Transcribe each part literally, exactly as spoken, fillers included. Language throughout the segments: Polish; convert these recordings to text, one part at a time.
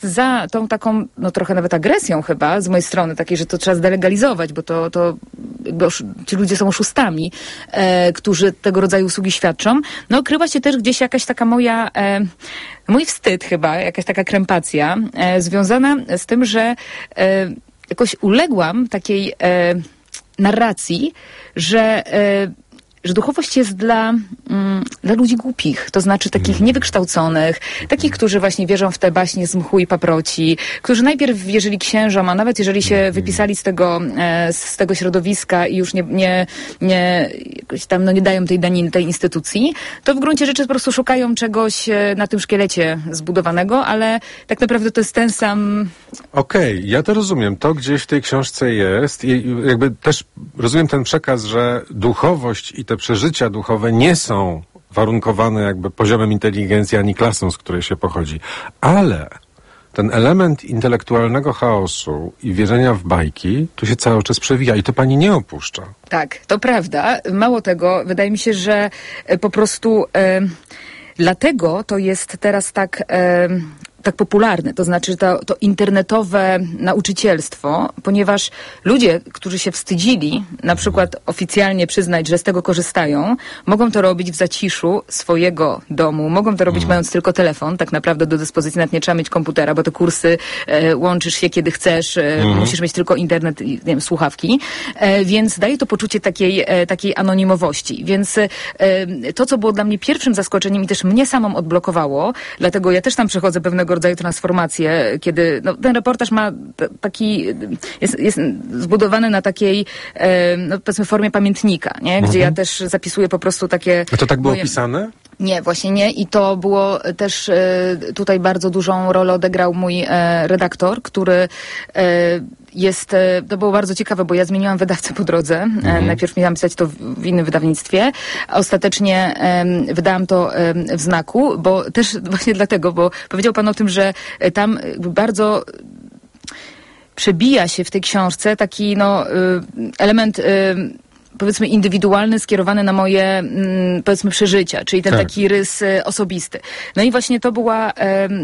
za tą taką, no trochę nawet agresją chyba z mojej strony, takiej, że to trzeba zdelegalizować, bo to, to jakby osz- ci ludzie są oszustami, e, którzy tego rodzaju usługi świadczą. No kryła się też gdzieś jakaś taka moja, e, mój wstyd chyba, jakaś taka krępacja, e, związana z tym, że e, jakoś uległam takiej e, narracji, że e, że duchowość jest dla, mm, dla ludzi głupich, to znaczy takich niewykształconych, takich, którzy właśnie wierzą w te baśnie z mchu i paproci, którzy najpierw wierzyli księżom, a nawet jeżeli się wypisali z tego, e, z tego środowiska i już nie, nie, nie, jakoś tam, no nie dają tej daniny tej instytucji, to w gruncie rzeczy po prostu szukają czegoś e, na tym szkielecie zbudowanego, ale tak naprawdę to jest ten sam... Okej, okay, ja to rozumiem. To gdzieś w tej książce jest i jakby też rozumiem ten przekaz, że duchowość i te przeżycia duchowe nie są warunkowane jakby poziomem inteligencji ani klasą, z której się pochodzi. Ale ten element intelektualnego chaosu i wierzenia w bajki tu się cały czas przewija i to pani nie opuszcza. Tak, to prawda. Mało tego, wydaje mi się, że e, po prostu e, dlatego to jest teraz tak... E, tak popularne, to znaczy to, to internetowe nauczycielstwo, ponieważ ludzie, którzy się wstydzili na przykład oficjalnie przyznać, że z tego korzystają, mogą to robić w zaciszu swojego domu, mogą to robić mm. mając tylko telefon, tak naprawdę do dyspozycji, nawet nie trzeba mieć komputera, bo te kursy e, łączysz się kiedy chcesz, e, mm. musisz mieć tylko internet i nie wiem, słuchawki, e, więc daje to poczucie takiej, e, takiej anonimowości, więc e, to, co było dla mnie pierwszym zaskoczeniem i też mnie samą odblokowało, dlatego ja też tam przechodzę pewnego rodzaju transformację, kiedy no, ten reportaż ma t- taki, jest, jest zbudowany na takiej, e, no, powiedzmy, formie pamiętnika, nie? Gdzie mhm. ja też zapisuję po prostu takie... A to tak było moje... pisane? Nie, właśnie nie. I to było też e, tutaj bardzo dużą rolę odegrał mój e, redaktor, który e, jest, e, to było bardzo ciekawe, bo ja zmieniłam wydawcę po drodze. Mhm. E, najpierw miałam pisać to w, w innym wydawnictwie, a ostatecznie e, wydałam to e, w Znaku, bo też właśnie dlatego, bo powiedział pan o tym, że e, tam bardzo przebija się w tej książce taki no, e, element e, powiedzmy indywidualny, skierowany na moje, mm, powiedzmy, przeżycia, czyli ten tak. taki rys e, osobisty. No i właśnie to była, e,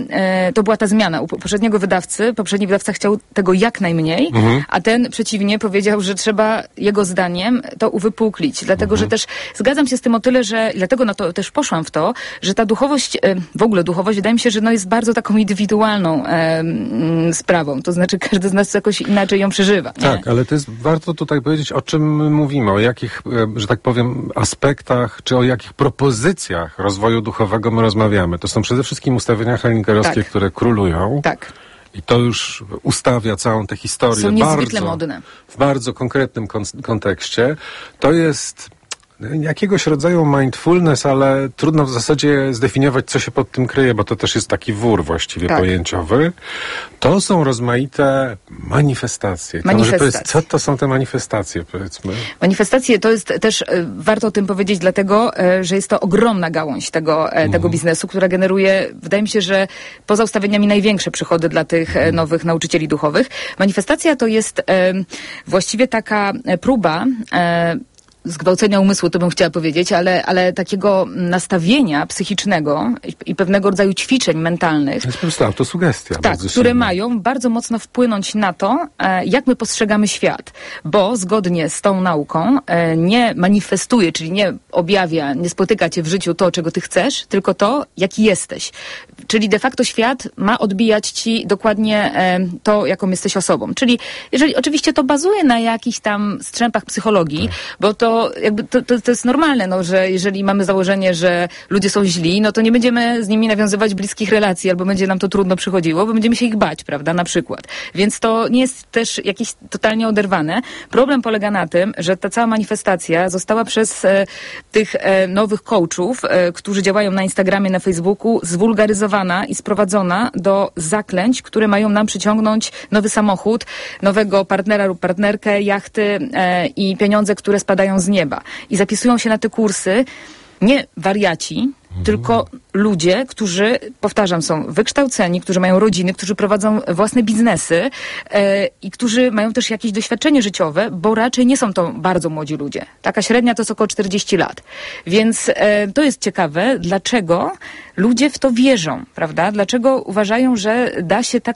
e, to była ta zmiana. U poprzedniego wydawcy, poprzedni wydawca chciał tego jak najmniej, mhm. a ten przeciwnie powiedział, że trzeba jego zdaniem to uwypuklić. Dlatego, mhm. że też zgadzam się z tym o tyle, że dlatego na to też poszłam w to, że ta duchowość, e, w ogóle duchowość, wydaje mi się, że no jest bardzo taką indywidualną e, m, sprawą. To znaczy każdy z nas jakoś inaczej ją przeżywa. Nie? Tak, ale to jest warto tutaj powiedzieć, o czym my mówimy, o jakich, że tak powiem, aspektach, czy o jakich propozycjach rozwoju duchowego my rozmawiamy. To są przede wszystkim ustawienia heilingerowskie, tak. które królują. Tak. I to już ustawia całą tę historię. Są niezwykle bardzo, modne. W bardzo konkretnym kon- kontekście. To jest jakiegoś rodzaju mindfulness, ale trudno w zasadzie zdefiniować, co się pod tym kryje, bo to też jest taki wór właściwie tak. pojęciowy. To są rozmaite manifestacje. To może powiedz, co to są te manifestacje, powiedzmy? Manifestacje to jest też, warto o tym powiedzieć, dlatego, że jest to ogromna gałąź tego, mm. tego biznesu, która generuje, wydaje mi się, że poza ustawieniami największe przychody dla tych mm. nowych nauczycieli duchowych. Manifestacja to jest e, właściwie taka próba e, zgwałcenia umysłu, to bym chciała powiedzieć, ale, ale takiego nastawienia psychicznego i, i pewnego rodzaju ćwiczeń mentalnych. To jest po prostu autosugestia. Tak, które silna. mają bardzo mocno wpłynąć na to, e, jak my postrzegamy świat. Bo zgodnie z tą nauką e, nie manifestuje, czyli nie objawia, nie spotyka cię w życiu to, czego ty chcesz, tylko to, jaki jesteś. Czyli de facto świat ma odbijać ci dokładnie e, to, jaką jesteś osobą. Czyli jeżeli oczywiście to bazuje na jakichś tam strzępach psychologii, tak. bo to jakby to, to, to jest normalne, no, że jeżeli mamy założenie, że ludzie są źli, no to nie będziemy z nimi nawiązywać bliskich relacji, albo będzie nam to trudno przychodziło, bo będziemy się ich bać, prawda, na przykład. Więc to nie jest też jakieś totalnie oderwane. Problem polega na tym, że ta cała manifestacja została przez e, tych e, nowych coachów, e, którzy działają na Instagramie, na Facebooku, zwulgaryzowana i sprowadzona do zaklęć, które mają nam przyciągnąć nowy samochód, nowego partnera lub partnerkę, jachty e, i pieniądze, które spadają z nieba. I zapisują się na te kursy nie wariaci, mhm. tylko ludzie, którzy, powtarzam, są wykształceni, którzy mają rodziny, którzy prowadzą własne biznesy e, i którzy mają też jakieś doświadczenie życiowe, bo raczej nie są to bardzo młodzi ludzie. Taka średnia to jest około czterdzieści lat. Więc e, to jest ciekawe, dlaczego ludzie w to wierzą, prawda? Dlaczego uważają, że da się tak